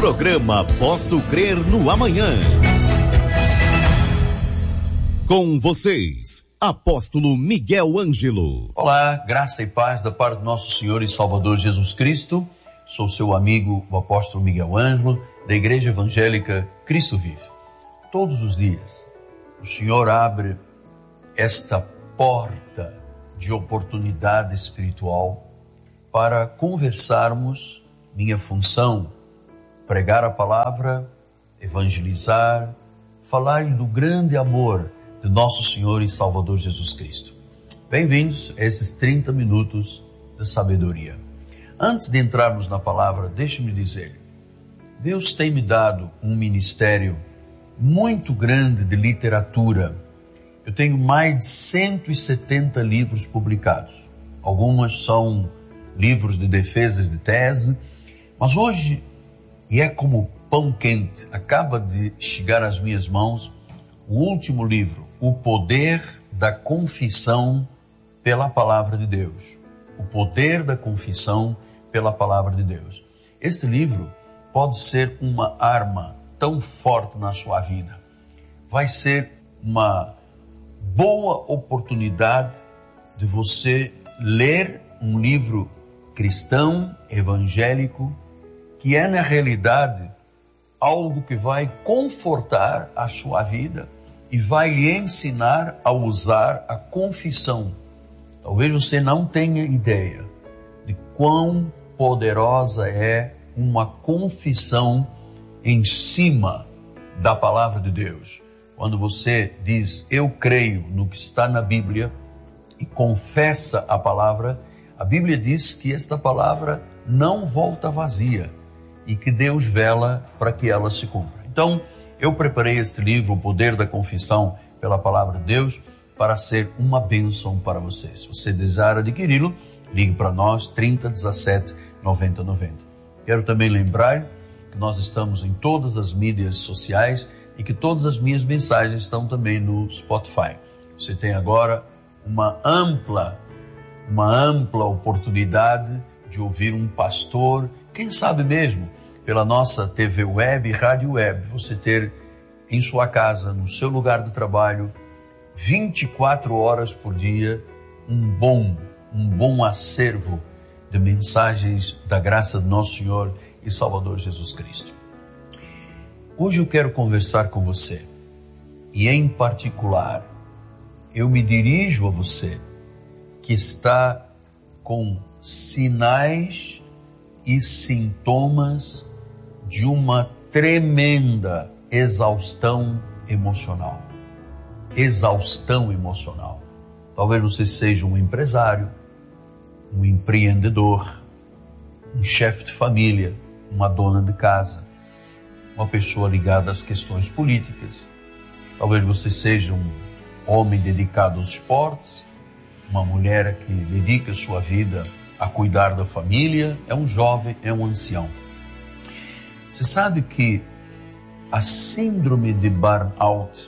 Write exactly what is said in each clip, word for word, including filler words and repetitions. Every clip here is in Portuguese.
Programa Posso Crer no Amanhã. Com vocês, Apóstolo Miguel Ângelo. Olá, graça e paz da parte do nosso Senhor e Salvador Jesus Cristo. Sou seu amigo, o Apóstolo Miguel Ângelo, da Igreja Evangélica Cristo Vive. Todos os dias, o Senhor abre esta porta de oportunidade espiritual para conversarmos. Minha função, pregar a palavra, evangelizar, falar do grande amor de nosso Senhor e Salvador Jesus Cristo. Bem-vindos a esses trinta minutos de sabedoria. Antes de entrarmos na palavra, deixe-me dizer, Deus tem me dado um ministério muito grande de literatura. Eu tenho mais de cento e setenta livros publicados. Algumas são livros de defesas de tese, mas hoje, e é como pão quente, acaba de chegar às minhas mãos o último livro, O Poder da Confissão pela Palavra de Deus. O Poder da Confissão pela Palavra de Deus. Este livro pode ser uma arma tão forte na sua vida. Vai ser uma boa oportunidade de você ler um livro cristão, evangélico, que é na realidade algo que vai confortar a sua vida e vai lhe ensinar a usar a confissão. Talvez você não tenha ideia de quão poderosa é uma confissão em cima da palavra de Deus. Quando você diz, eu creio no que está na Bíblia e confessa a palavra, a Bíblia diz que esta palavra não volta vazia e que Deus vela para que ela se cumpra. Então, eu preparei este livro, O Poder da Confissão pela Palavra de Deus, para ser uma bênção para você. Se você desejar adquiri-lo, ligue para nós, trinta, dezessete, noventa, noventa. Quero também lembrar que nós estamos em todas as mídias sociais e que todas as minhas mensagens estão também no Spotify. Você tem agora uma ampla, uma ampla oportunidade de ouvir um pastor, quem sabe mesmo, pela nossa T V web e rádio web, você ter em sua casa, no seu lugar de trabalho, vinte e quatro horas por dia, um bom, um bom acervo de mensagens da graça do nosso Senhor e Salvador Jesus Cristo. Hoje eu quero conversar com você e, em particular, eu me dirijo a você que está com sinais e sintomas de uma tremenda exaustão emocional. Exaustão emocional. Talvez você seja um empresário, um empreendedor, um chefe de família, uma dona de casa, uma pessoa ligada às questões políticas. Talvez você seja um homem dedicado aos esportes, uma mulher que dedica sua vida a cuidar da família, é um jovem, é um ancião. Você sabe que a síndrome de burnout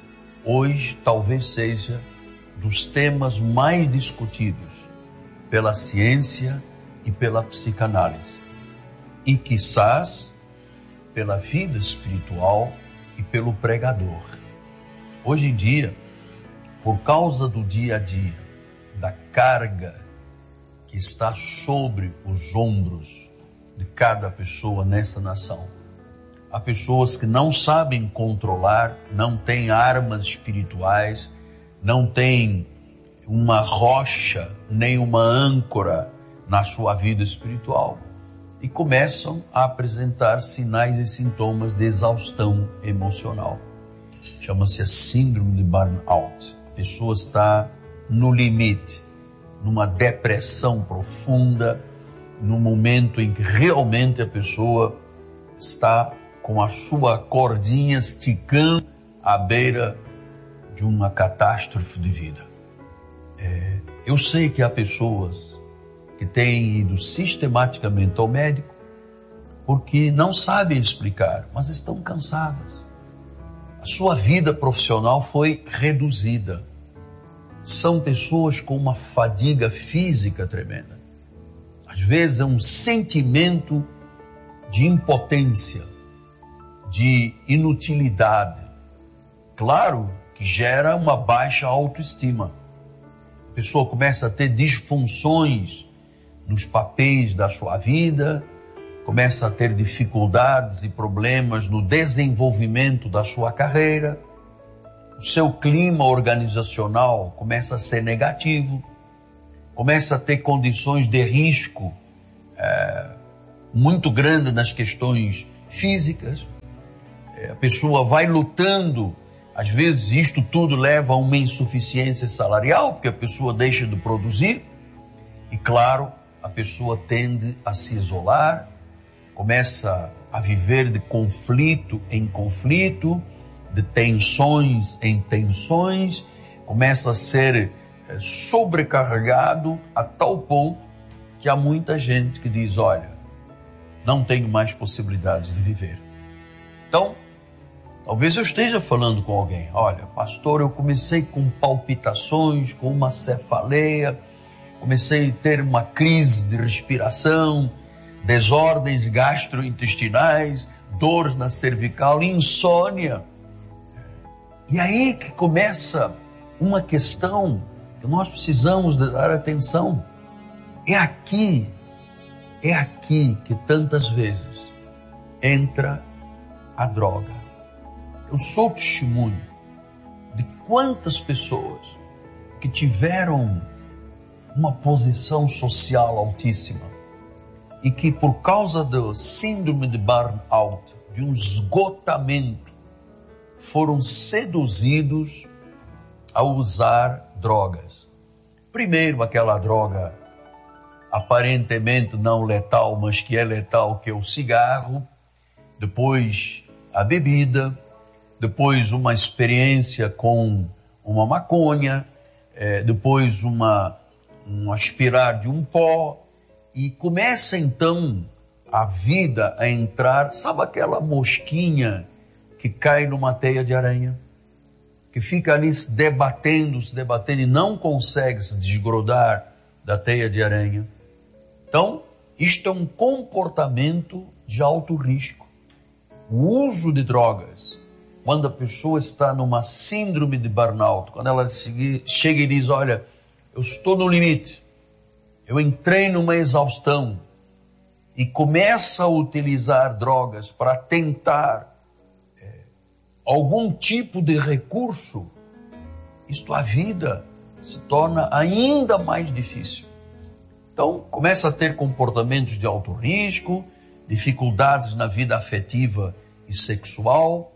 hoje talvez seja dos temas mais discutidos pela ciência e pela psicanálise, e quizás pela vida espiritual e pelo pregador. Hoje em dia, por causa do dia a dia, da carga que está sobre os ombros de cada pessoa nesta nação, há pessoas que não sabem controlar, não têm armas espirituais, não têm uma rocha, nem uma âncora na sua vida espiritual e começam a apresentar sinais e sintomas de exaustão emocional. Chama-se a síndrome de burnout. A pessoa está no limite, numa depressão profunda, num momento em que realmente a pessoa está com a sua cordinha esticando à beira de uma catástrofe de vida. É, eu sei que há pessoas que têm ido sistematicamente ao médico porque não sabem explicar, mas estão cansadas. A sua vida profissional foi reduzida. São pessoas com uma fadiga física tremenda. Às vezes é um sentimento de impotência, de inutilidade. Claro que gera uma baixa autoestima. A pessoa começa a ter disfunções nos papéis da sua vida, começa a ter dificuldades e problemas no desenvolvimento da sua carreira, o seu clima organizacional começa a ser negativo, começa a ter condições de risco é, muito grande nas questões físicas, é, a pessoa vai lutando. Às vezes isto tudo leva a uma insuficiência salarial, porque a pessoa deixa de produzir e, claro, a pessoa tende a se isolar, começa a viver de conflito em conflito, de tensões em tensões, começa a ser sobrecarregado a tal ponto que há muita gente que diz, olha, não tenho mais possibilidades de viver. Então, talvez eu esteja falando com alguém, olha, pastor, eu comecei com palpitações, com uma cefaleia, comecei a ter uma crise de respiração, desordens gastrointestinais, dores na cervical, insônia. E aí que começa uma questão que nós precisamos de dar atenção. É aqui, é aqui que tantas vezes entra a droga. Eu sou testemunho de quantas pessoas que tiveram uma posição social altíssima e que por causa do síndrome de burnout, de um esgotamento, foram seduzidos a usar drogas. Primeiro aquela droga aparentemente não letal, mas que é letal, que é o cigarro, depois a bebida, depois uma experiência com uma maconha, é, depois uma, um aspirar de um pó, e começa então a vida a entrar, sabe aquela mosquinha que cai numa teia de aranha, que fica ali se debatendo, se debatendo e não consegue se desgrudar da teia de aranha. Então, isto é um comportamento de alto risco. O uso de drogas, quando a pessoa está numa síndrome de burnout, quando ela chega e diz, olha, eu estou no limite, eu entrei numa exaustão, e começa a utilizar drogas para tentar é, algum tipo de recurso, isto a vida se torna ainda mais difícil. Então, começa a ter comportamentos de alto risco, dificuldades na vida afetiva e sexual.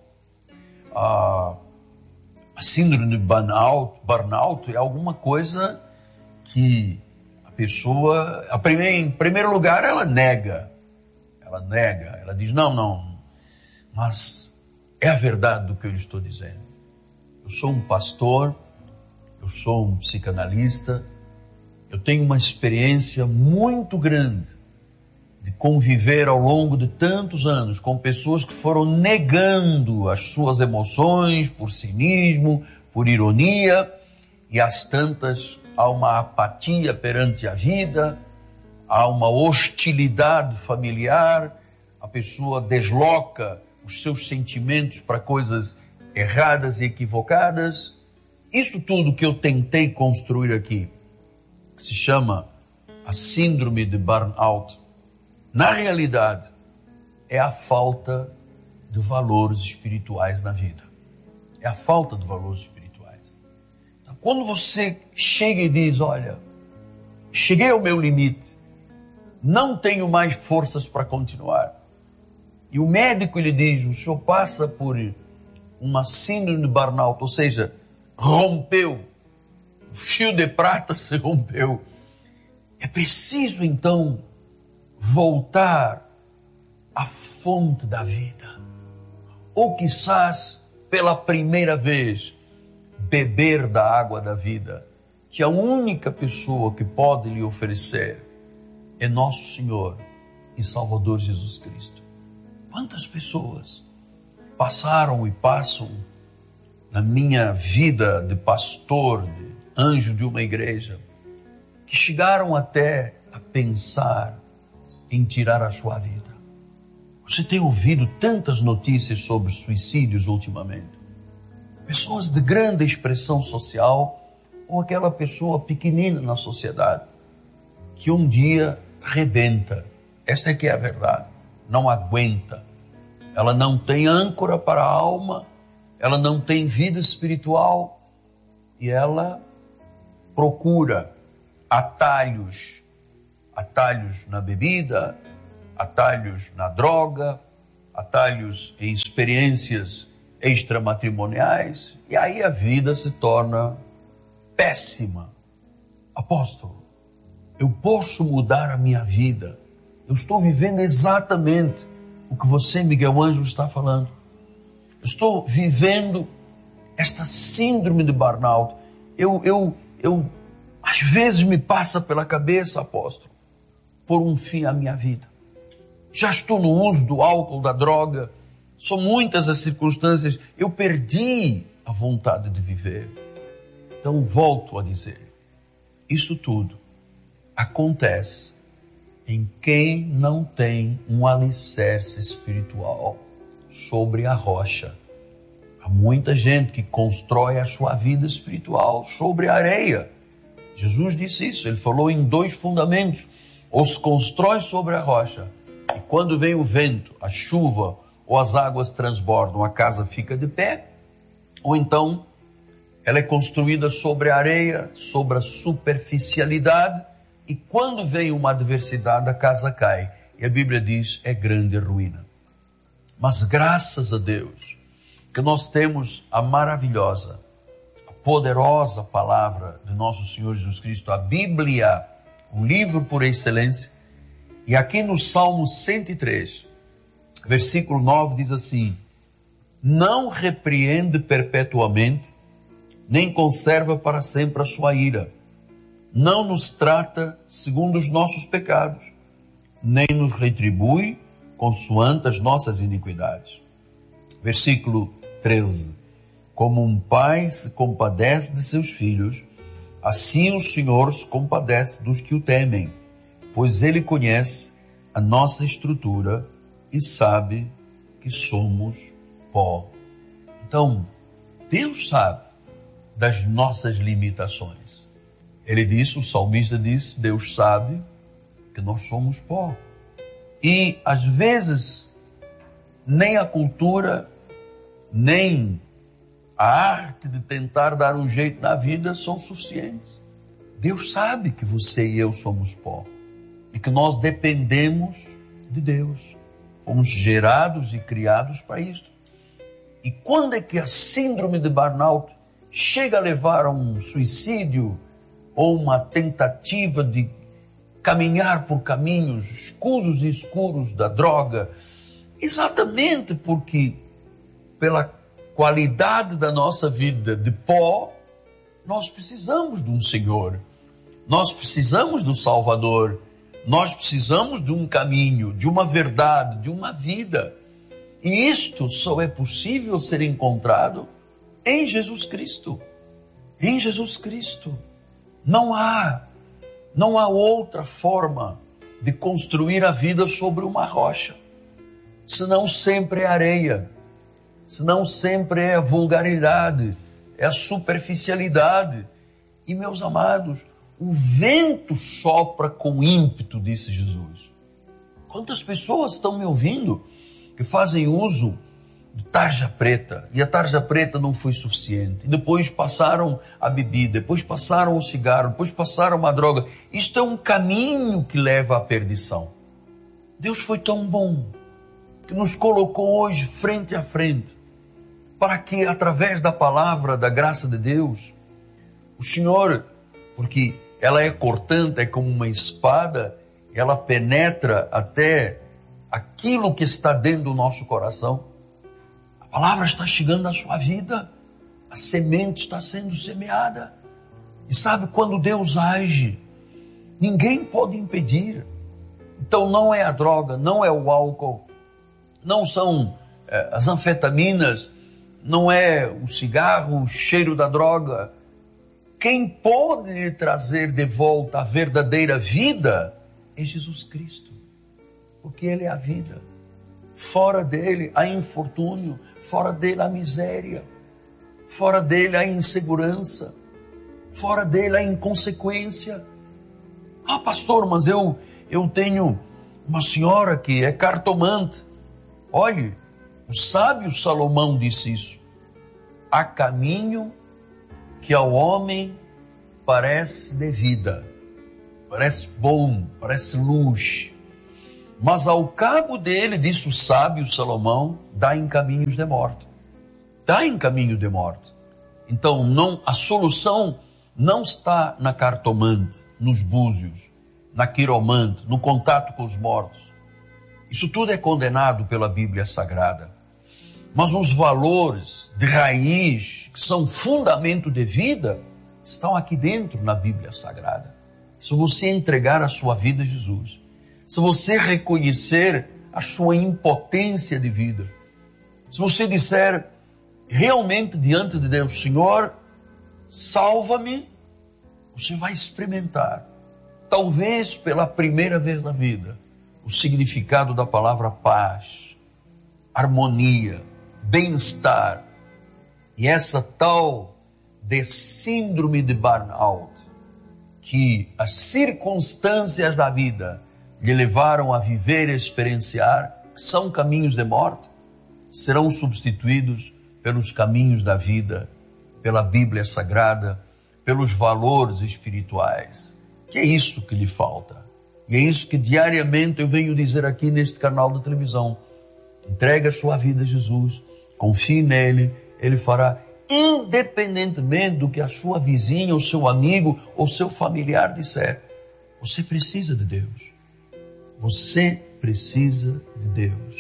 A, a síndrome de burnout, burnout é alguma coisa que a pessoa, a primeira, em primeiro lugar, ela nega. Ela nega, ela diz, não, não, mas é a verdade do que eu lhe estou dizendo. Eu sou um pastor, eu sou um psicanalista, eu tenho uma experiência muito grande de conviver ao longo de tantos anos com pessoas que foram negando as suas emoções por cinismo, por ironia, e às tantas há uma apatia perante a vida, há uma hostilidade familiar, a pessoa desloca os seus sentimentos para coisas erradas e equivocadas. Isso tudo que eu tentei construir aqui, que se chama a síndrome de burnout, na realidade é a falta de valores espirituais na vida. É a falta de valores espirituais. Então, quando você chega e diz, olha, cheguei ao meu limite, não tenho mais forças para continuar, e o médico lhe diz, o senhor passa por uma síndrome de burnout, ou seja, rompeu, o fio de prata se rompeu. É preciso então voltar à fonte da vida. Ou quizás, pela primeira vez, beber da água da vida, que a única pessoa que pode lhe oferecer é nosso Senhor e Salvador Jesus Cristo. Quantas pessoas passaram e passam na minha vida de pastor, de anjo de uma igreja, que chegaram até a pensar em tirar a sua vida. Você tem ouvido tantas notícias sobre suicídios ultimamente? Pessoas de grande expressão social ou aquela pessoa pequenina na sociedade que um dia rebenta. Esta é que é a verdade. Não aguenta. Ela não tem âncora para a alma, ela não tem vida espiritual e ela procura atalhos, atalhos na bebida, atalhos na droga, atalhos em experiências extramatrimoniais, e aí a vida se torna péssima. Apóstolo, eu posso mudar a minha vida. Eu estou vivendo exatamente o que você, Miguel Ângelo, está falando. Eu estou vivendo esta síndrome de burnout. Eu, eu, eu, às vezes me passa pela cabeça, apóstolo, pôr um fim à minha vida. Já estou no uso do álcool, da droga. São muitas as circunstâncias. Eu perdi a vontade de viver. Então, volto a dizer, isso tudo acontece em quem não tem um alicerce espiritual sobre a rocha. Há muita gente que constrói a sua vida espiritual sobre a areia. Jesus disse isso, ele falou em dois fundamentos. Ou se constrói sobre a rocha, e quando vem o vento, a chuva ou as águas transbordam, a casa fica de pé, ou então ela é construída sobre a areia, sobre a superficialidade, e quando vem uma adversidade, a casa cai. E a Bíblia diz, é grande ruína. Mas graças a Deus, que nós temos a maravilhosa, a poderosa palavra de nosso Senhor Jesus Cristo, a Bíblia, um livro por excelência. E aqui no Salmo cento e três, versículo nove, diz assim: não repreende perpetuamente, nem conserva para sempre a sua ira. Não nos trata segundo os nossos pecados, nem nos retribui consoante as nossas iniquidades. Versículo treze. Como um pai se compadece de seus filhos, assim o Senhor se compadece dos que o temem, pois Ele conhece a nossa estrutura e sabe que somos pó. Então, Deus sabe das nossas limitações. Ele disse, o salmista disse, Deus sabe que nós somos pó. E, às vezes, nem a cultura, nem a arte de tentar dar um jeito na vida são suficientes. Deus sabe que você e eu somos pó e que nós dependemos de Deus. Fomos gerados e criados para isso. E quando é que a síndrome de burnout chega a levar a um suicídio ou uma tentativa de caminhar por caminhos escusos e escuros da droga? Exatamente porque, pela qualidade da nossa vida de pó, nós precisamos de um Senhor, nós precisamos do Salvador, nós precisamos de um caminho, de uma verdade, de uma vida. E isto só é possível ser encontrado em Jesus Cristo. Em Jesus Cristo. Não há, não há outra forma de construir a vida sobre uma rocha, senão sempre é areia, senão sempre é a vulgaridade, é a superficialidade. E, meus amados, o vento sopra com ímpeto, disse Jesus. Quantas pessoas estão me ouvindo que fazem uso de tarja preta, e a tarja preta não foi suficiente, e depois passaram a bebida, depois passaram o cigarro, depois passaram a droga. Isto é um caminho que leva à perdição. Deus foi tão bom que nos colocou hoje frente a frente, para que através da palavra, da graça de Deus, o Senhor, porque ela é cortante, é como uma espada, ela penetra até aquilo que está dentro do nosso coração. A palavra está chegando na sua vida, a semente está sendo semeada. E sabe, quando Deus age, ninguém pode impedir. Então não é a droga, não é o álcool, não são é, as anfetaminas, não é o cigarro, o cheiro da droga. Quem pode lhe trazer de volta a verdadeira vida é Jesus Cristo, porque Ele é a vida. Fora dele há infortúnio, fora dele há miséria, fora dele há insegurança, fora dele há inconsequência. Ah, pastor, mas eu, eu tenho uma senhora que é cartomante. Olhe, o sábio Salomão disse isso. Há caminho que ao homem parece de vida, parece bom, parece luz, mas ao cabo dele, disse o sábio Salomão, dá em caminhos de morte. Dá em caminho de morte. Então, não, a solução não está na cartomante, nos búzios, na quiromante, no contato com os mortos. Isso tudo é condenado pela Bíblia Sagrada. Mas os valores de raiz, que são fundamento de vida, estão aqui dentro na Bíblia Sagrada. Se você entregar a sua vida a Jesus, se você reconhecer a sua impotência de vida, se você disser realmente diante de Deus, Senhor, salva-me, você vai experimentar, talvez pela primeira vez na vida, o significado da palavra paz, harmonia, bem-estar, e essa tal de síndrome de burnout, que as circunstâncias da vida lhe levaram a viver e experienciar, que são caminhos de morte, serão substituídos pelos caminhos da vida, pela Bíblia Sagrada, pelos valores espirituais. Que é isso que lhe falta. E é isso que diariamente eu venho dizer aqui neste canal de televisão. Entregue a sua vida a Jesus, confie nele, ele fará, independentemente do que a sua vizinha, o seu amigo ou seu familiar disser. Você precisa de Deus. Você precisa de Deus.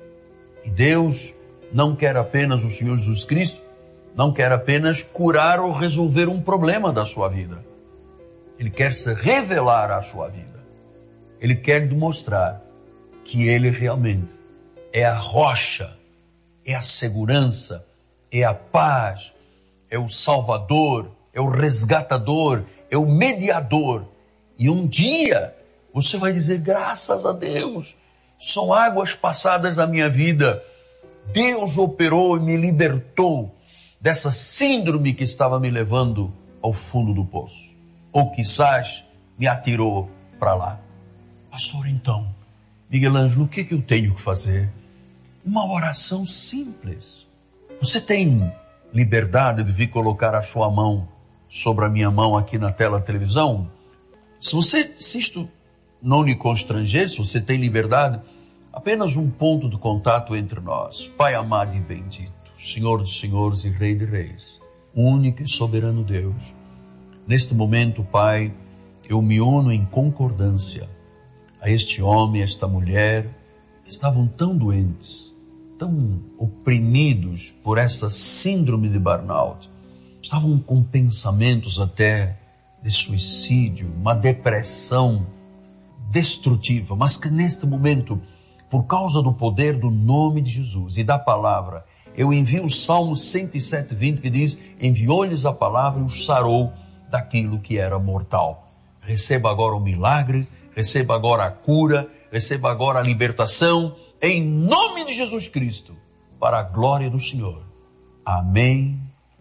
E Deus não quer apenas, o Senhor Jesus Cristo, não quer apenas curar ou resolver um problema da sua vida. Ele quer se revelar à sua vida. Ele quer demonstrar que Ele realmente é a rocha, é a segurança, é a paz, é o Salvador, é o resgatador, é o mediador. E um dia você vai dizer, graças a Deus, são águas passadas na minha vida. Deus operou e me libertou dessa síndrome que estava me levando ao fundo do poço. Ou quizás me atirou para lá. Pastor, então, Miguel Ângelo, o que, que eu tenho que fazer? Uma oração simples. Você tem liberdade de vir colocar a sua mão sobre a minha mão aqui na tela da televisão? Se você, se isto não lhe constranger, se você tem liberdade, apenas um ponto de contato entre nós. Pai amado e bendito, Senhor dos senhores e Rei de reis, único e soberano Deus. Neste momento, Pai, eu me uno em concordância a este homem, a esta mulher, que estavam tão doentes, tão oprimidos por essa síndrome de burnout, estavam com pensamentos até de suicídio, uma depressão destrutiva, mas que neste momento, por causa do poder do nome de Jesus e da palavra, eu envio o Salmo cento e sete, vinte, que diz, enviou-lhes a palavra e os sarou daquilo que era mortal. Receba agora o milagre, receba agora a cura, receba agora a libertação, em nome de Jesus Cristo, para a glória do Senhor. Amém,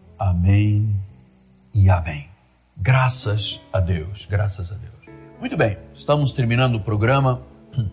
amém e amém. Graças a Deus, graças a Deus. Muito bem, estamos terminando o programa.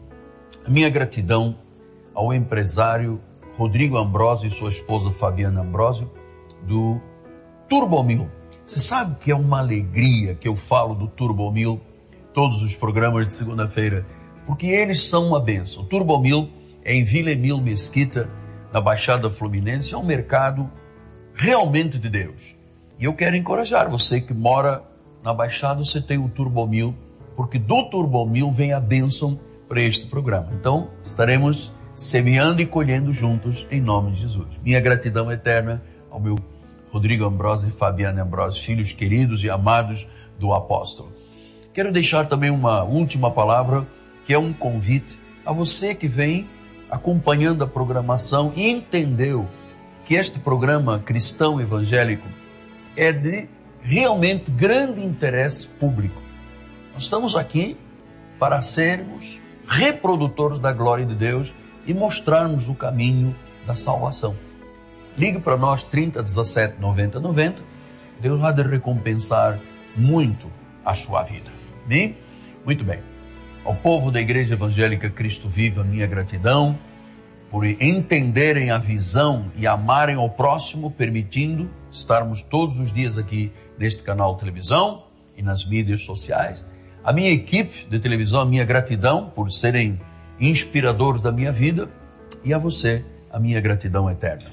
A minha gratidão ao empresário Rodrigo Ambrosio e sua esposa Fabiana Ambrosio, do Turbomil. Você sabe que é uma alegria que eu falo do Turbomil todos os programas de segunda-feira, porque eles são uma bênção. O Turbomil é em Vila Emil Mesquita, na Baixada Fluminense, é um mercado realmente de Deus. E eu quero encorajar você que mora na Baixada, você tem o Turbomil, porque do Turbomil vem a bênção para este programa. Então, estaremos semeando e colhendo juntos em nome de Jesus. Minha gratidão eterna ao meu Rodrigo Ambrosio e Fabiana Ambrosio, filhos queridos e amados do apóstolo. Quero deixar também uma última palavra, que é um convite a você que vem acompanhando a programação e entendeu que este programa cristão evangélico é de realmente grande interesse público. Nós estamos aqui para sermos reprodutores da glória de Deus e mostrarmos o caminho da salvação. Ligue para nós, trinta, dezessete, noventa, noventa. Deus há de recompensar muito a sua vida. Bem? Muito bem. Ao povo da Igreja Evangélica Cristo Vive, a minha gratidão por entenderem a visão e amarem ao próximo, permitindo estarmos todos os dias aqui neste canal de televisão e nas mídias sociais. A minha equipe de televisão, a minha gratidão por serem inspiradores da minha vida, e a você, a minha gratidão eterna.